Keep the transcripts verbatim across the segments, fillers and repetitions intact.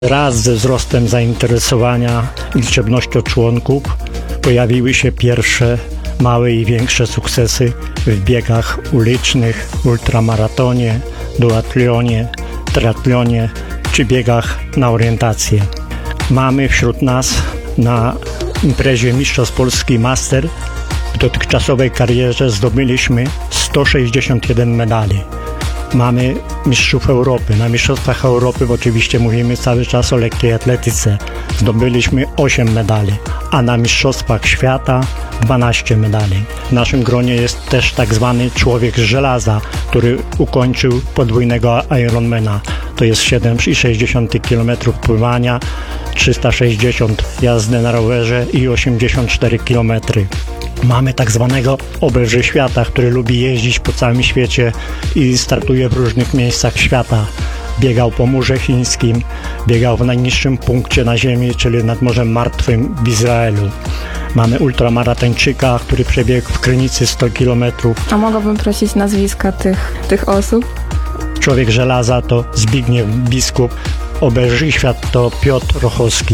Wraz ze wzrostem zainteresowania i liczebnością członków pojawiły się pierwsze małe i większe sukcesy w biegach ulicznych, ultramaratonie, duatlonie, triatlonie czy biegach na orientację. Mamy wśród nas na imprezie Mistrzostw Polski Master w dotychczasowej karierze zdobyliśmy sto sześćdziesiąt jeden medali. Mamy mistrzów Europy. Na mistrzostwach Europy oczywiście mówimy cały czas o lekkiej atletyce. Zdobyliśmy osiem medali, a na mistrzostwach świata dwanaście medali. W naszym gronie jest też tak zwany człowiek z żelaza, który ukończył podwójnego Ironmana. To jest siedem i sześćdziesiąt kilometrów pływania, trzysta sześćdziesiąt jazdy na rowerze i osiemdziesiąt cztery kilometry. Mamy tak zwanego obelży świata, który lubi jeździć po całym świecie i startuje w różnych miejscach świata. Biegał po Murze Chińskim, biegał w najniższym punkcie na ziemi, czyli nad Morzem Martwym w Izraelu. Mamy ultramaratończyka, który przebiegł w Krynicy sto kilometrów. A mogłabym prosić nazwiska tych, tych osób? Człowiek żelaza to Zbigniew Biskup, obelży świat to Piotr Rochowski,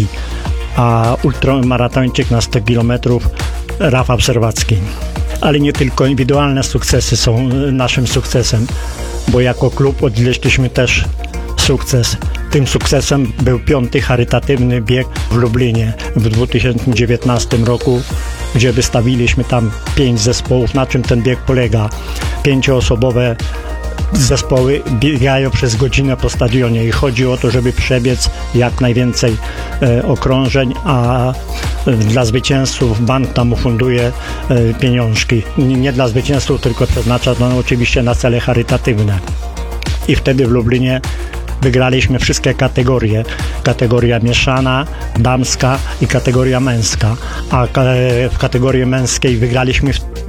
a ultramaratończyk na sto kilometrów Rafał Serwacki. Ale nie tylko indywidualne sukcesy są naszym sukcesem, bo jako klub odnieśliśmy też sukces. Tym sukcesem był piąty charytatywny bieg w Lublinie w dwa tysiące dziewiętnastym roku, gdzie wystawiliśmy tam pięć zespołów. Na czym ten bieg polega? Pięcioosobowe zespoły biegają przez godzinę po stadionie i chodzi o to, żeby przebiec jak najwięcej e, okrążeń, a dla zwycięzców bank tam ufunduje e, pieniążki. Nie, nie dla zwycięzców, tylko przeznacza to no, oczywiście na cele charytatywne. I wtedy w Lublinie wygraliśmy wszystkie kategorie. Kategoria mieszana, damska i kategoria męska. A w kategorii męskiej wygraliśmy w